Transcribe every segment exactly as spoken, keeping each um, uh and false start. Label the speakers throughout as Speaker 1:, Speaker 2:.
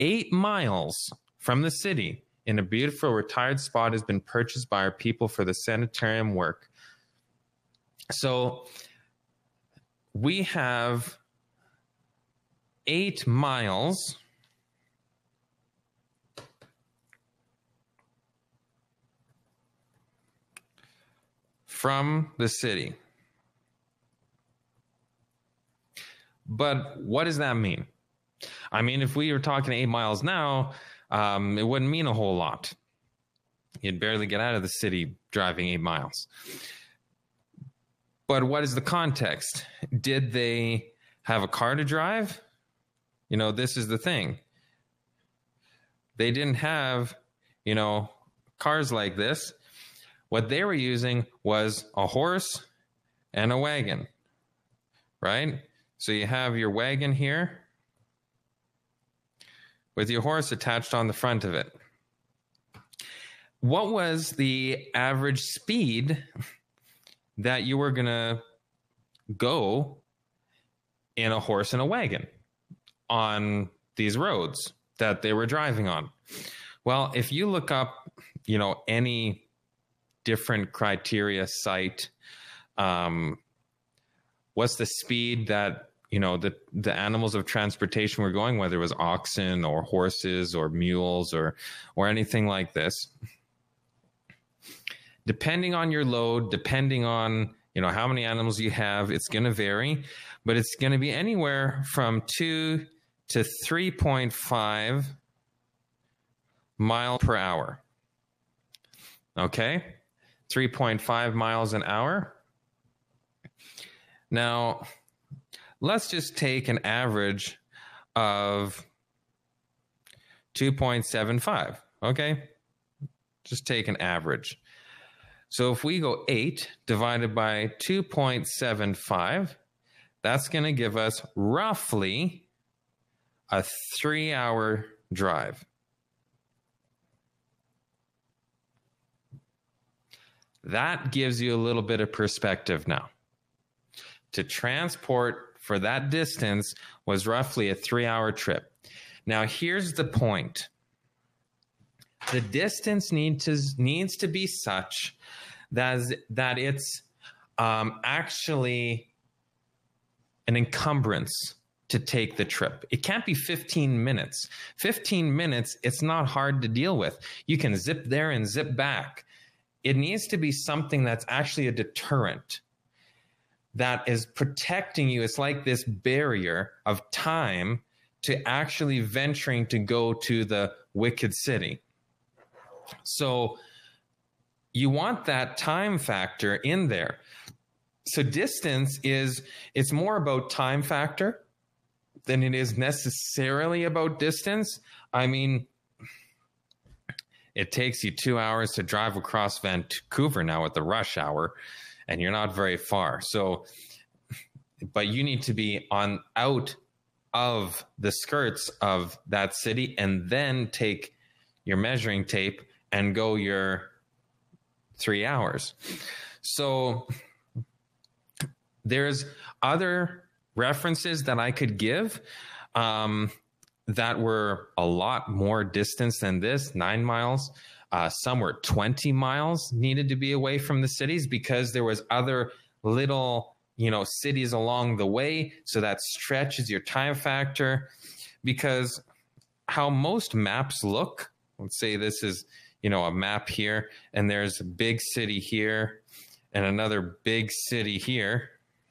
Speaker 1: eight miles from the city, in a beautiful retired spot, has been purchased by our people for the sanitarium work. So we have eight miles from the city. But what does that mean? I mean, if we were talking eight miles now, um, it wouldn't mean a whole lot. You'd barely get out of the city driving eight miles. But what is the context? Did they have a car to drive? You know, this is the thing. They didn't have, you know, cars like this. What they were using was a horse and a wagon, right? So you have your wagon here with your horse attached on the front of it. What was the average speed that you were going to go in a horse and a wagon on these roads that they were driving on? Well, if you look up, you know, any different criteria site, um, what's the speed that, you know, the, the animals of transportation were going, whether it was oxen or horses or mules or, or anything like this. Depending on your load, depending on, you know, how many animals you have, it's going to vary, but it's going to be anywhere from two to three point five miles per hour. Okay? three point five miles an hour. Now, let's just take an average of two point seven five, okay? Just take an average. So if we go eight divided by two point seven five, that's going to give us roughly a three-hour drive. That gives you a little bit of perspective now. To transport for that distance was roughly a three-hour trip. Now, here's the point. The distance need to, needs to be such that, that it's um, actually an encumbrance to take the trip. It can't be fifteen minutes. fifteen minutes, it's not hard to deal with. You can zip there and zip back. It needs to be something that's actually a deterrent, that is protecting you. It's like this barrier of time to actually venturing to go to the wicked city. So you want that time factor in there. So distance is, it's more about time factor than it is necessarily about distance. I mean, it takes you two hours to drive across Vancouver now at the rush hour, and you're not very far. So, but you need to be on out of the skirts of that city and then take your measuring tape and go your three hours. So there's other references that I could give um, that were a lot more distance than this, nine miles. Uh, some were twenty miles needed to be away from the cities because there was other little, you know, cities along the way. So that stretches your time factor, because how most maps look, let's say this is, you know, a map here, and there's a big city here and another big city here.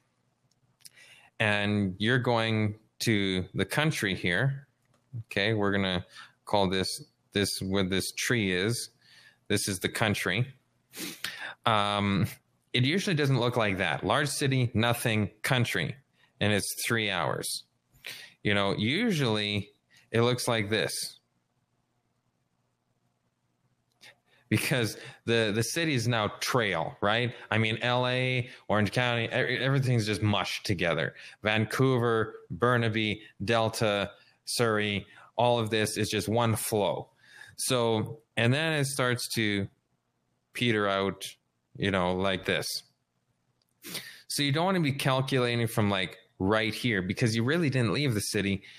Speaker 1: And you're going to the country here. Okay, we're going to call this, this where this tree is. This is the country. Um, it usually doesn't look like that. Large city, nothing, country. And it's three hours. You know, usually it looks like this. Because the, the city is now trail, right? I mean, L A, Orange County, everything's just mushed together. Vancouver, Burnaby, Delta, Surrey, all of this is just one flow. So, and then it starts to peter out, you know, like this. So you don't want to be calculating from like right here, because you really didn't leave the city.